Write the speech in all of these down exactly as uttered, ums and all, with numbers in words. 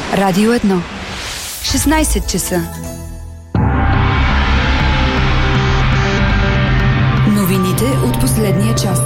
Радио едно. шестнайсет часа. Новините от последния час.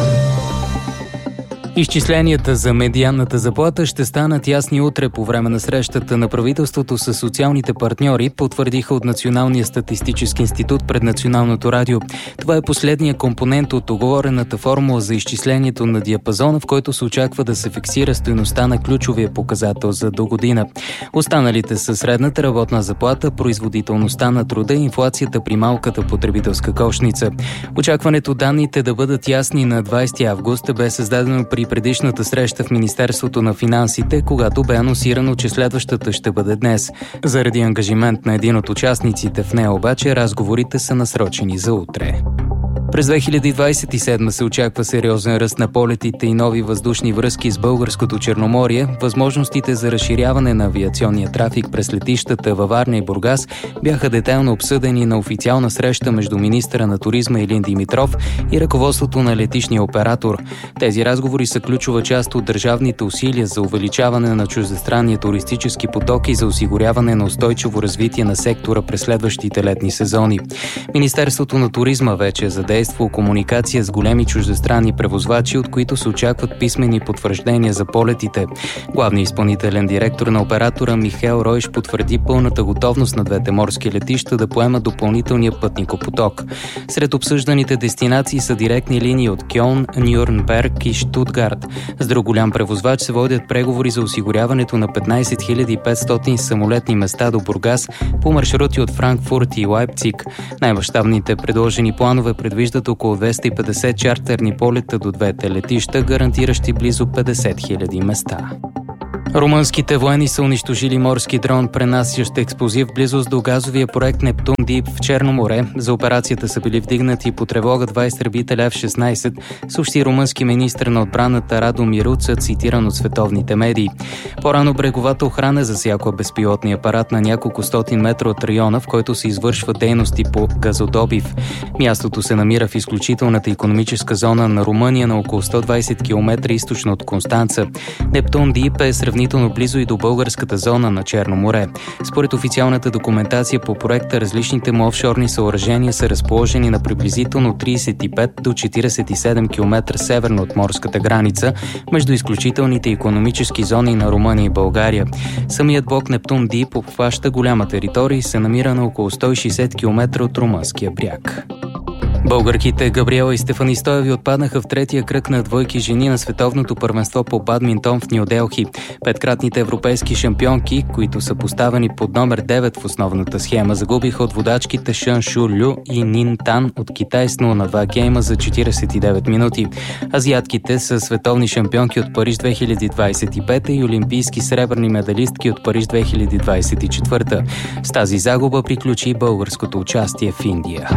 Изчисленията за медианната заплата ще станат ясни утре по време на срещата на правителството с социалните партньори, потвърдиха от Националния статистически институт пред Националното радио. Това е последния компонент от договорената формула за изчислението на диапазона, в който се очаква да се фиксира стойността на ключовия показател за до година. Останалите са средната работна заплата, производителността на труда и инфлацията при малката потребителска кошница. Очакването данните да бъдат ясни на двайсети август бе създадено при предишната среща в Министерството на финансите, когато бе анонсирано, че следващата ще бъде днес. Заради ангажимент на един от участниците в нея обаче, разговорите са насрочени за утре. През две хиляди двайсет и седма се очаква сериозен ръст на полетите и нови въздушни връзки с българското Черноморие. Възможностите за разширяване на авиационния трафик през летищата във Варна и Бургас бяха детайлно обсъдени на официална среща между министъра на туризма Илин Димитров и ръководството на летищния оператор. Тези разговори са ключова част от държавните усилия за увеличаване на чуждестранния туристически поток и за осигуряване на устойчиво развитие на сектора през следващите летни сезони. Министерството на туризма вече задейства комуникация с големи чуждестранни превозвачи, от които се очакват писмени потвърждения за полетите. Главният изпълнителен директор на оператора Михаел Ройш потвърди пълната готовност на двете морски летища да поемат допълнителния пътникопоток. Сред обсъжданите дестинации са директни линии от Кьолн, Нюрнберг и Штутгарт. С друг голям превозвач се водят преговори за осигуряването на петнайсет хиляди и петстотин самолетни места до Бургас по маршрути от Франкфурт и Лайпциг. Най-мащабните предложени планове предвиждат около двеста и петдесет чартерни полета до двете летища, гарантиращи близо петдесет хиляди места. Румънските военни са унищожили морски дрон, пренасящ експлозив в близост до газовия проект Нептун Дип в Черно море. За операцията са били вдигнати по тревога два изтребителя Еф шестнайсет, съобщи румънски министър на отбраната Радомир Руца, цитиран от световните медии. По-рано бреговата охрана засякла безпилотния апарат на няколко стотин метра от района, в който се извършват дейности по газодобив. Мястото се намира в изключителната икономическа зона на Румъния на около сто двайсет километра източно от Констанца. Нептун Дип е сравнително близо и до българската зона на Черно море. Според официалната документация по проекта, различните му офшорни съоръжения са разположени на приблизително трийсет и пет до четирийсет и седем километра северно от морската граница, между изключителните икономически зони на Румъния и България. Самият блок Нептун Дип обхваща голяма територия и се намира на около сто и шейсет километра от румънския бряг. Българките Габриела и Стефани Стоеви отпаднаха в третия кръг на двойки жени на световното първенство по бадминтон в Ню Делхи. Петкратните европейски шампионки, които са поставени под номер девет в основната схема, загубиха от водачките Шън Шу Лю и Нин Тан от Китай с нула на два гейма за четирийсет и девет минути. Азиатките са световни шампионки от Париж две хиляди двайсет и пета и олимпийски сребърни медалистки от Париж две хиляди двайсет и четвърта. С тази загуба приключи българското участие в Индия.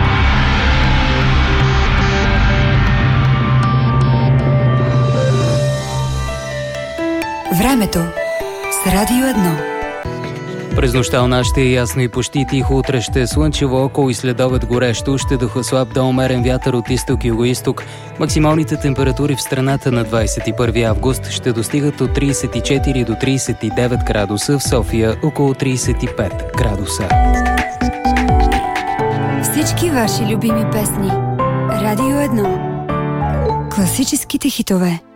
Времето с Радио едно. През нощта у нас ще е ясно и почти тихо, утре ще е слънчево, около и следобед горещо, ще духа слаб до умерен вятър от изток и югоизток. Максималните температури в страната на двайсет и първи август ще достигат от трийсет и четири до трийсет и девет градуса, в София около трийсет и пет градуса. Всички ваши любими песни. Радио едно. Класическите хитове.